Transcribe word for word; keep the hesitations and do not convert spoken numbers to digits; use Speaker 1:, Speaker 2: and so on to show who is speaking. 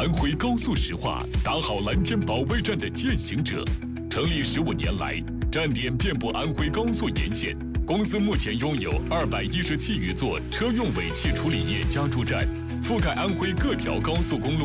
Speaker 1: 安徽高速石化，打好蓝天保卫战的践行者。成立十五年来，站点遍布安徽高速沿线。公司目前拥有二百一十七余座车用尾气处理液加注站，覆盖安徽各条高速公路。